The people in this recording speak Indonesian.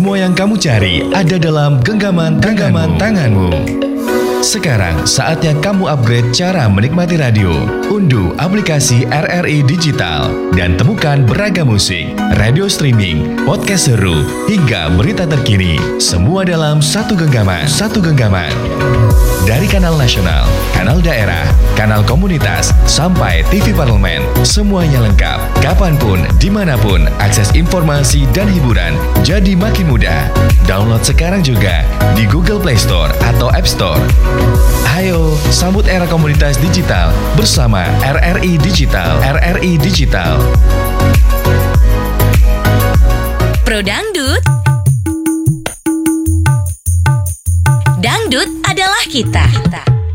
Semua yang kamu cari ada dalam genggaman tanganmu. Sekarang saatnya kamu upgrade cara menikmati radio. Unduh aplikasi RRI Digital dan temukan beragam musik, radio streaming, podcast seru, hingga berita terkini. Semua dalam satu genggaman. Dari kanal nasional, kanal daerah, kanal komunitas, sampai TV parlemen, semuanya lengkap. Kapanpun, dimanapun, akses informasi dan hiburan jadi makin mudah. Download sekarang juga di Google Play Store atau App Store. Ayo, sambut era komunitas digital bersama RRI Digital. RRI Digital. Pro Dangdut. Dangdut adalah kita.